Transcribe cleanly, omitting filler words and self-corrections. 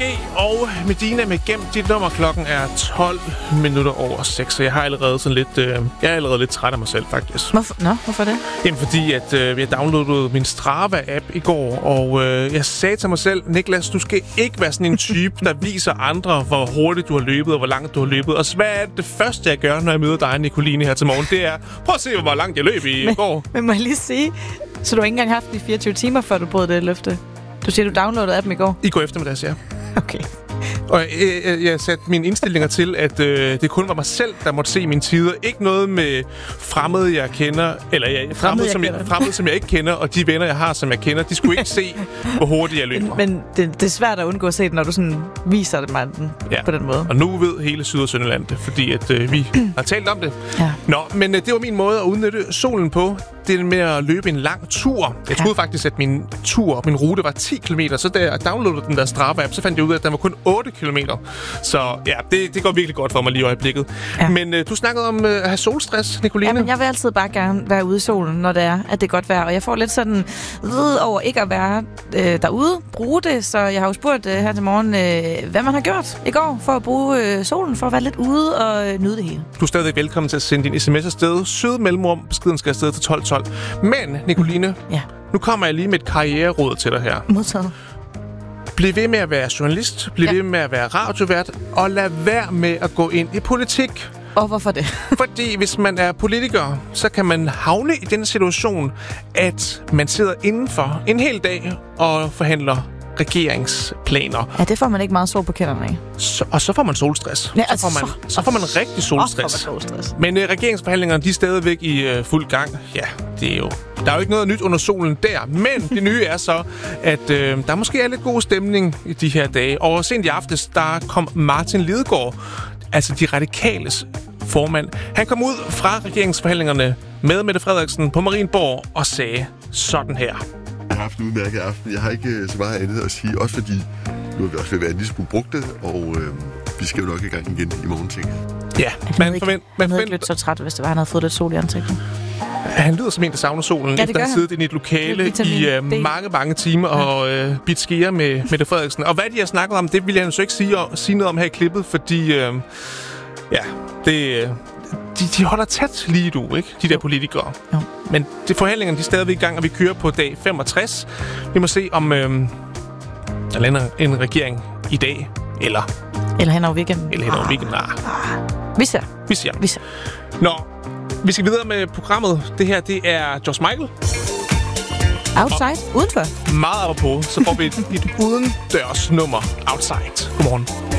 og Medina med Gem. Dit nummer. Klokken er 6:12, så jeg har allerede lidt træt af mig selv, faktisk. Hvorfor det? Jamen, fordi at jeg downloadede min Strava-app i går, og jeg sagde til mig selv, Niklas, du skal ikke være sådan en type, der viser andre, hvor hurtigt du har løbet, og hvor langt du har løbet. Og så hvad er det første, jeg gør, når jeg møder dig, Nicoline, her til morgen? Det er, prøv at se, hvor langt jeg løb i går. Men må jeg lige sige, så du har ikke engang haft de 24 timer, før du brød det løfte? Du siger, du downloadede appen i går? I går eftermiddags, ja. Okay. Og jeg satte mine indstillinger til, at det kun var mig selv, der måtte se mine tider. Ikke noget med fremmede, jeg kender, eller fremmede, som jeg ikke kender, og de venner, jeg har, som jeg kender. De skulle ikke se, hvor hurtigt jeg løber. Men det er svært at undgå at se det, når du sådan viser det mig på den måde. Og nu ved hele Syd- og Sønderland det, fordi at, vi har talt om det. Ja. Nå, men det var min måde at udnytte solen på. Det med at løbe en lang tur. Jeg troede faktisk, at min rute var 10 km, så da jeg downloadede den der Strava-app, så fandt jeg ud af, at den var kun 8 km. Så ja, det går virkelig godt for mig lige i øjeblikket. Ja. Men du snakkede om at have solstress, Nicoline. Ja, men jeg vil altid bare gerne være ude i solen, når det er, at det er godt vejr. Og jeg får lidt sådan over ikke at være derude, bruge det. Så jeg har jo spurgt her til morgen, hvad man har gjort i går for at bruge solen, for at være lidt ude og nyde det hele. Du er stadig velkommen til at sende din sms afsted. Sød mellemrum. Beskeden skal afsted til 1212. Men, Nicoline, nu kommer jeg lige med et karriereråd til dig her. Modtaget. Bliv ved med at være journalist, bliv ved med at være radiovært, og lad være med at gå ind i politik. Og hvorfor det? Fordi hvis man er politiker, så kan man havne i den situation, at man sidder indenfor en hel dag og forhandler regeringsplaner. Ja, det får man ikke meget sol på kenderne af. Og så får man solstress. Ja, så får man rigtig solstress. Men regeringsforhandlingerne, de er stadigvæk i fuld gang. Ja, det er jo... Der er jo ikke noget nyt under solen der. Men det nye er så, at der måske er lidt god stemning i de her dage. Og sent i aftes, der kom Martin Lidegaard, altså de radikales formand. Han kom ud fra regeringsforhandlingerne med Mette Frederiksen på Marienborg og sagde sådan her. Jeg har haft en udmærket aften. Jeg har ikke så meget andet at sige. Også fordi nu har vi også været en lille smule brugt det, og vi skal jo nok i gang igen i morgen, tænker jeg. Ja, man havde ikke lidt så træt, hvis det var, han havde fået lidt sol i ansigtet. Han lyder som en, der savner solen, efter at have siddet inde i et lokale i mange timer og bidt skier med Mette Frederiksen. Og hvad de har snakket om, det vil jeg så ikke sige noget om her i klippet, fordi de holder tæt lige nu, ikke? De der politikere. Jo. Men forhandlingerne, de er stadigvæk i gang, og vi kører på dag 65. Vi må se, om der lander en regering i dag, eller hen over weekenden. Vi ser. Nå, vi skal videre med programmet. Det her, det er George Michael. Outside? Udenfor? Meget apropos, så får vi et udendørs nummer. Outside. Godmorgen.